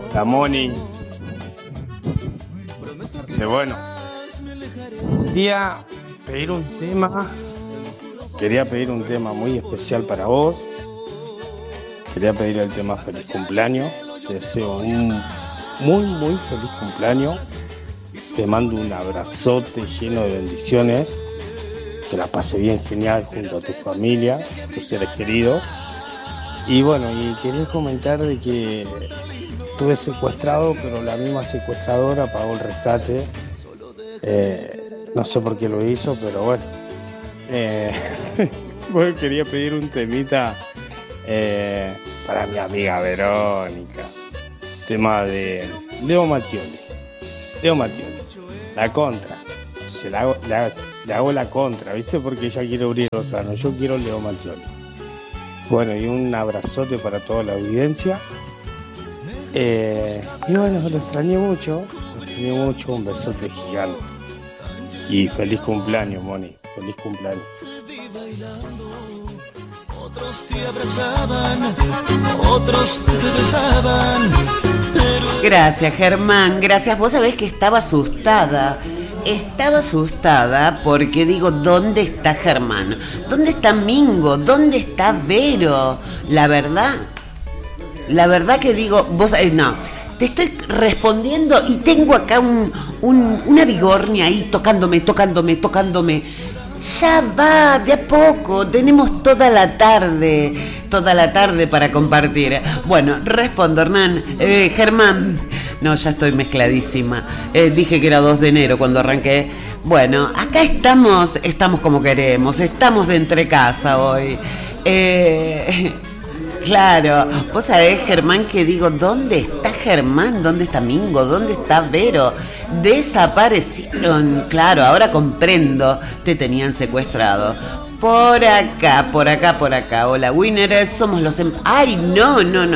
La Moni. Bueno, quería pedir un tema muy especial para vos. Quería pedir el tema feliz cumpleaños. Te deseo un muy feliz cumpleaños. Te mando un abrazote lleno de bendiciones. Que la pase bien genial junto a tu familia, tus seres queridos. Y bueno, y quería comentar de que estuve secuestrado, pero la misma secuestradora pagó el rescate. No sé por qué lo hizo, pero bueno. Bueno, quería pedir un temita para mi amiga Verónica. Tema de Leo Mattioli. La contra. Le hago la contra, ¿viste? Porque ella quiere Uri Lozano, yo quiero Leo Mattioli. Bueno, y un abrazote para toda la audiencia. Y bueno, lo extrañé mucho, un besote gigante. Y feliz cumpleaños, Moni, feliz cumpleaños. Otros te abrazaban, otros te besaban. Gracias, Germán, gracias. Vos sabés que estaba asustada porque digo, ¿dónde está Germán? ¿Dónde está Mingo? ¿Dónde está Vero? La verdad que digo, vos, no, te estoy respondiendo y tengo acá una bigornia ahí tocándome. Ya va, de a poco, tenemos toda la tarde para compartir. Bueno, respondo, Hernán, Germán. No, ya estoy mezcladísima. Dije que era 2 de enero cuando arranqué. Bueno, acá estamos como queremos, estamos de entrecasa hoy. Claro, vos sabés, Germán, que digo, ¿dónde está Germán? ¿Dónde está Mingo? ¿Dónde está Vero? Desaparecieron. Claro, ahora comprendo, te tenían secuestrado. Por acá. Hola, Winner, somos los... ¡Ay, no!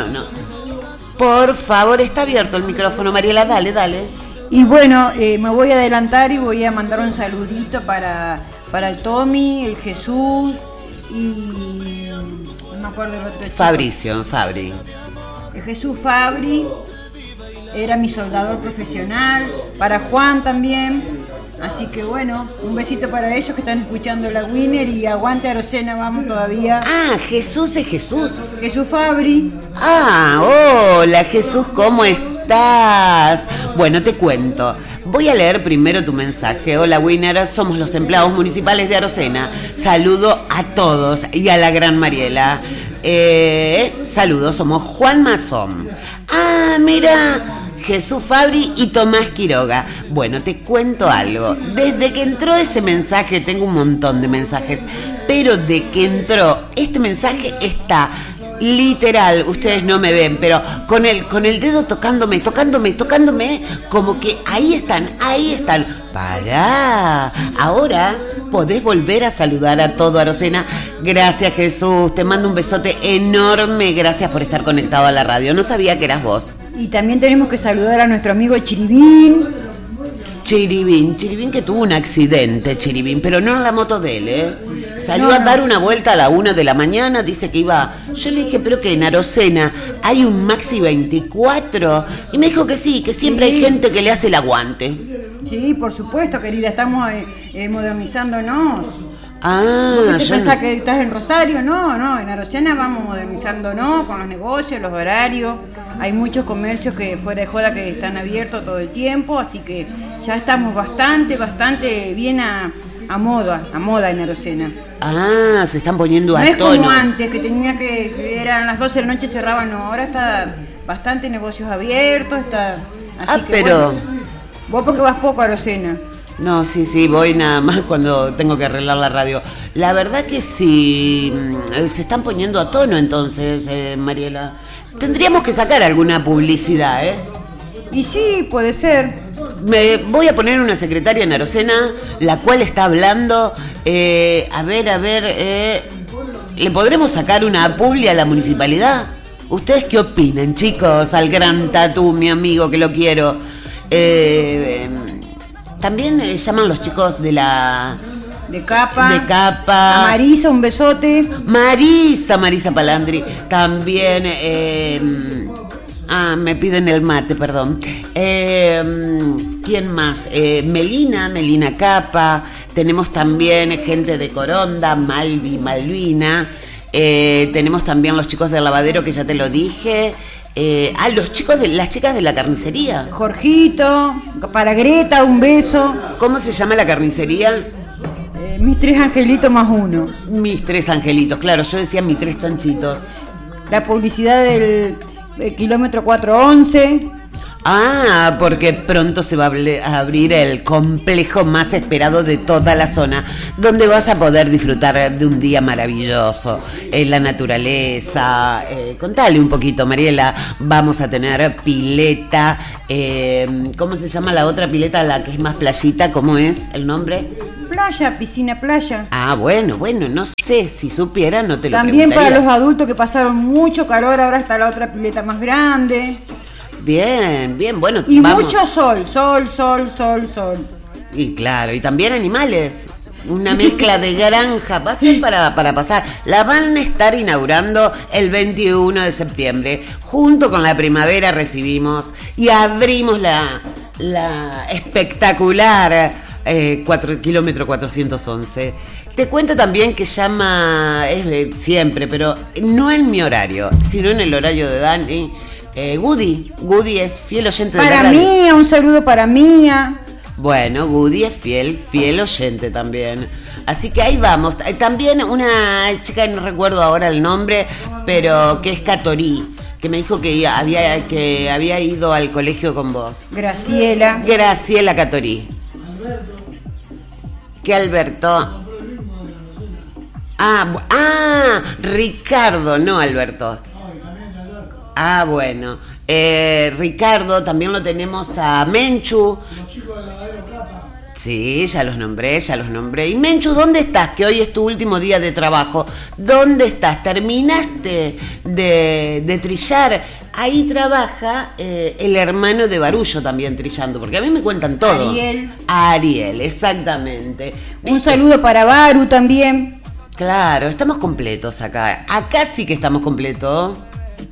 Por favor, está abierto el micrófono, Mariela, dale. Y bueno, me voy a adelantar y voy a mandar un saludito para el Tommy, el Jesús y... no me acuerdo el otro chico. Fabri. El Jesús Fabri era mi soldador profesional, para Juan también. Así que bueno, un besito para ellos que están escuchando la Winner y aguante Arocena, vamos todavía. Ah, Jesús es Jesús. Jesús Fabri. Ah, hola Jesús, ¿cómo estás? Bueno, te cuento. Voy a leer primero tu mensaje. Hola Winner, somos los empleados municipales de Arocena. Saludo a todos y a la gran Mariela. Saludos, somos Juan Mazón. Ah, mira, Jesús Fabri y Tomás Quiroga. Bueno, te cuento algo. Desde que entró ese mensaje, tengo un montón de mensajes, pero de que entró este mensaje está literal, ustedes no me ven, pero con el dedo tocándome, como que ahí están. Pará, ahora podés volver a saludar a todo Arocena. Gracias, Jesús, te mando un besote enorme, gracias por estar conectado a la radio, no sabía que eras vos. Y también tenemos que saludar a nuestro amigo Chiribín. Chiribín que tuvo un accidente, pero no en la moto de él, Salió a dar una vuelta a la 1 de la mañana, dice que iba... Yo le dije, pero que en Arocena hay un Maxi 24. Y me dijo que sí, que siempre hay gente que le hace el aguante. Sí, por supuesto, querida, estamos modernizándonos. Ah, ¿Te pensás que estás en Rosario? No, en Arocena vamos modernizándonos con los negocios, los horarios. Hay muchos comercios que fuera de joda que están abiertos todo el tiempo, así que ya estamos bastante bien a moda en Arocena. Ah, se están poniendo a tono. No es como antes, que tenía que eran las 12 de la noche cerraban, no, ahora está bastante negocios abiertos, está así que pero... Bueno, vos porque vas poco a Arocena. No, sí, voy nada más cuando tengo que arreglar la radio. La verdad que sí, se están poniendo a tono entonces, Mariela. Tendríamos que sacar alguna publicidad, Y sí, puede ser. Me voy a poner una secretaria en Arocena, la cual está hablando, ¿le podremos sacar una publi a la municipalidad? ¿Ustedes qué opinan, chicos? Al gran Tatú, mi amigo, que lo quiero. También llaman los chicos de la... De Capa. A Marisa, un besote. Marisa Palandri. También... Me piden el mate, perdón. ¿Quién más? Melina Capa. Tenemos también gente de Coronda, Malvina. Tenemos también los chicos del lavadero, que ya te lo dije. Las chicas de la carnicería. Jorgito, para Greta, un beso. ¿Cómo se llama la carnicería? Mis 3 angelitos más 1. Mis 3 angelitos, claro, yo decía mis 3 chanchitos. La publicidad del kilómetro 411. Porque pronto se va a abrir el complejo más esperado de toda la zona, donde vas a poder disfrutar de un día maravilloso, en la naturaleza. Contale un poquito, Mariela. Vamos a tener pileta. ¿Cómo se llama la otra pileta, la que es más playita? ¿Cómo es el nombre? Playa, piscina playa. Bueno, no sé, si supiera no te lo También preguntaría. para los adultos que pasaron mucho calor, ahora está la otra pileta más grande. Bien, bueno. Y vamos. mucho sol. Y claro, y también animales. Una mezcla de granja, va a ser para pasar. La van a estar inaugurando el 21 de septiembre. Junto con la primavera recibimos y abrimos la espectacular kilómetro 411. Te cuento también que llama siempre, pero no en mi horario, sino en el horario de Dani. Goody es fiel oyente de la radio. Para Mía, un saludo para Mía. Bueno, Goody es fiel oyente también. Así que ahí vamos. También una chica, no recuerdo ahora el nombre, pero que es Catorí, que me dijo que había ido al colegio con vos. Graciela Catorí. ¿Qué Alberto? Ricardo, no Alberto. Bueno. Ricardo, también lo tenemos a Menchu. Los chicos del lavadero Capa. Sí, ya los nombré. Y Menchu, ¿dónde estás? Que hoy es tu último día de trabajo. ¿Dónde estás? ¿Terminaste de trillar? Ahí trabaja el hermano de Barullo también trillando, porque a mí me cuentan todo. Ariel, exactamente. Un saludo para Baru también. Claro, estamos completos acá. Acá sí que estamos completos.